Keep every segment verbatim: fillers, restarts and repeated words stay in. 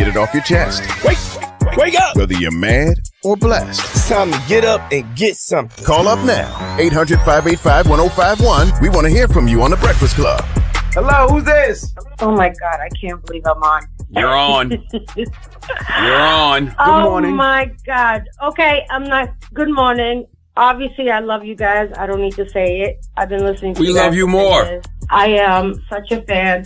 get it off your chest. Wake, wake up! Whether you're mad or blessed. It's time to get up and get something. Call up now. eight hundred, five eight five, one oh five one. We want to hear from you on The Breakfast Club. Hello, who's this? Oh my God, I can't believe I'm on. You're on. You're on. Good oh morning. my God. Okay, I'm not. Good morning. Obviously, I love you guys. I don't need to say it. I've been listening to We you love guys you for more. years. I am such a fan.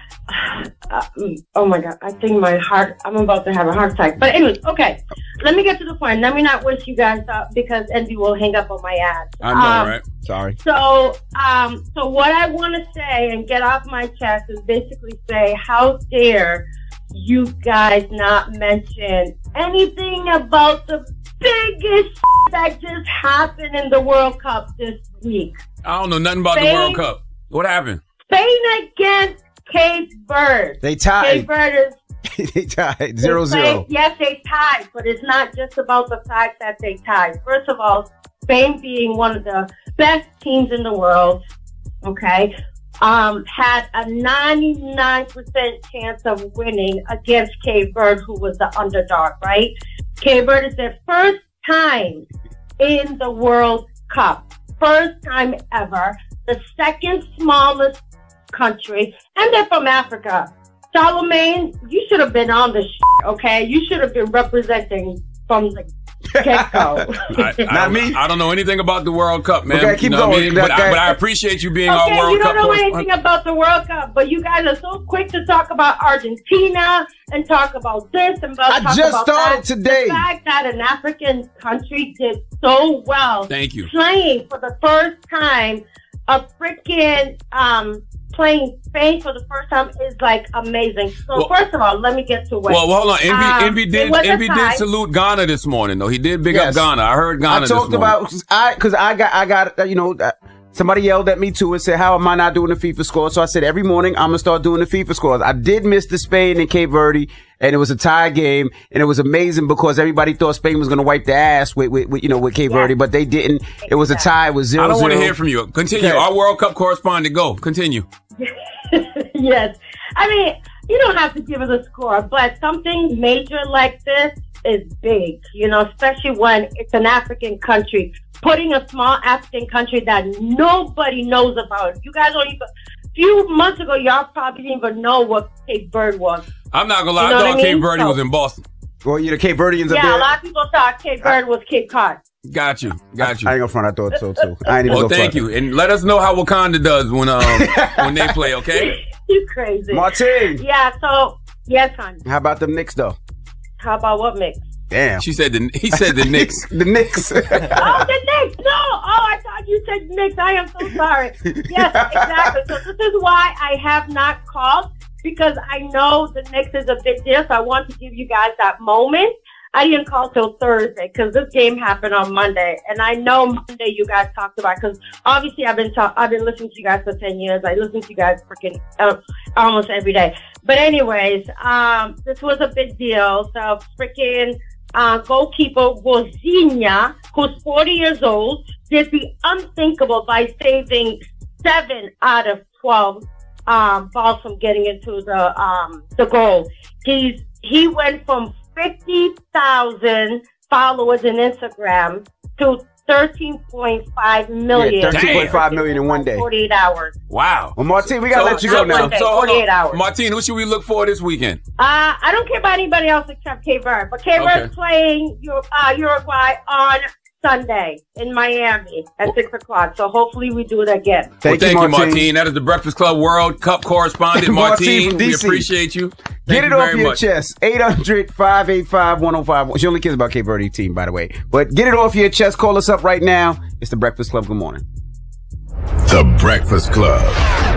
Uh, oh my God, I think my heart, I'm about to have a heart attack. But anyways, okay, let me get to the point. Let me not wish you guys up because Envy will hang up on my ass. I know, Um, right? Sorry. So, um, so what I want to say and get off my chest is basically say, how dare you guys not mention anything about the biggest that just happened in the World Cup this week? I don't know nothing about Spain, the World Cup. What happened? Spain against Cape Verde. They Cape tied. Verde is They tied. Zero, they played- zero. Yes, they tied, but it's not just about the fact that they tied. First of all, Spain being one of the best teams in the world, okay, um, had a ninety-nine percent chance of winning against Cape Verde, who was the underdog, right? Cape Verde is their first time in the World Cup. First time ever. The second smallest country, and they're from Africa. Charlemagne, you should have been on the sh- okay? You should have been representing from the get-go. I, I, Not me. I don't know anything about the World Cup, man. Okay, keep you know what I going. mean? But, I, Okay. but I appreciate you being our Okay, World you Cup don't know correspondent. anything about the World Cup, but you guys are so quick to talk about Argentina and talk about this and about I talk just about started that. today. The fact that an African country did so well, Thank you. playing for the first time, a freaking um, playing Spain for the first time is like amazing. So Well- first of all, let me get to it. Well, well, hold on. Envy, Um, Envy it did, was a Envy did tie. salute Ghana this morning, though. He did big Yes. up Ghana. I heard Ghana I this talked morning. about I because I got I got uh, you know uh, somebody yelled at me too and said, how am I not doing the FIFA score? So I said every morning I'm gonna start doing the FIFA scores. I did miss the Spain and Cape Verde, and it was a tie game, and it was amazing because everybody thought Spain was gonna wipe their ass with, with, with you know with Cape Yes. Verde, but they didn't. It was a tie. It was zero. I don't want to zero. hear from you. Continue. Okay. Our World Cup correspondent, go. Continue. Yes. I mean, you don't have to give it a score, but something major like this is big, you know, especially when it's an African country. Putting a small African country that nobody knows about. You guys don't even, a few months ago, y'all probably didn't even know what Cape Verde was. I'm not going to lie. You know I what thought I Cape mean? Verde So- was in Boston. Well, you know, Cape Verdeans up Yeah, there. a lot of people thought Cape Verde was Cape Cod. Got you. Got you. I ain't gonna front. I thought so too. I ain't even Well, gonna thank front. you. And let us know how Wakanda does when um when they play, okay? You crazy. Martine, Yeah, so, yes, honey. how about them Knicks though? How about what mix? Damn. She said the he said the Knicks. the Knicks. Oh, the Knicks! No! Oh, I thought you said Knicks. I am so sorry. Yes, exactly. So this is why I have not called, because I know the Knicks is a big deal, so I want to give you guys that moment. I didn't call till Thursday because this game happened on Monday, and I know Monday you guys talked about because obviously I've been talk- I've been listening to you guys for ten years. I listen to you guys freaking uh, almost every day. But anyways, um, this was a big deal. So freaking uh, goalkeeper Wozinha, who's forty years old, did the unthinkable by saving seven out of twelve um, balls from getting into the um, the goal. He's he went from fifty thousand followers in Instagram to thirteen point five million. Yeah, thirteen point five million in one day. forty-eight hours. Wow. Well, Martine, we gotta let you go so- now. One day, hold on. forty-eight hours. Martine, who should we look for this weekend? Uh, I don't care about anybody else except Cape Verde. But Cape Okay. Verde's playing Ur- uh, Uruguay on Sunday in Miami at six o'clock. So hopefully we do it again. Thank, well, thank you, you, Martine. Martine. That is the Breakfast Club World Cup correspondent, Martine Martine. from We D C. appreciate you. Thank Get it you off very your much. chest. eight hundred, five eight five, one oh five one. She only cares about Cape Verde team, by the way. But get it off your chest. Call us up right now. It's the Breakfast Club. Good morning. The Breakfast Club.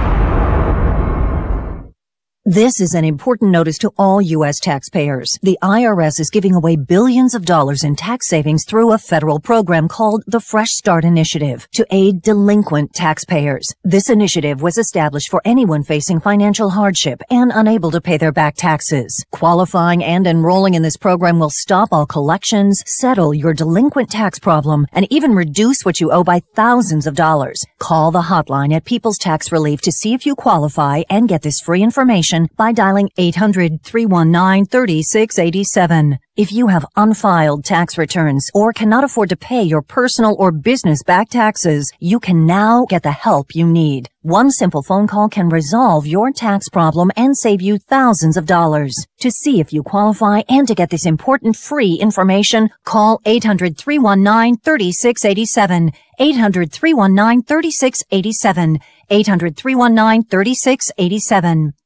This is an important notice to all U S taxpayers. The I R S is giving away billions of dollars in tax savings through a federal program called the Fresh Start Initiative to aid delinquent taxpayers. This initiative was established for anyone facing financial hardship and unable to pay their back taxes. Qualifying and enrolling in this program will stop all collections, settle your delinquent tax problem, and even reduce what you owe by thousands of dollars. Call the hotline at People's Tax Relief to see if you qualify and get this free information information by dialing eight hundred, three one nine, three six eight seven. If you have unfiled tax returns or cannot afford to pay your personal or business back taxes, you can now get the help you need. One simple phone call can resolve your tax problem and save you thousands of dollars. To see if you qualify and to get this important free information, call eight hundred, three one nine, three six eight seven. eight hundred, three one nine, three six eight seven. eight hundred, three one nine, three six eight seven.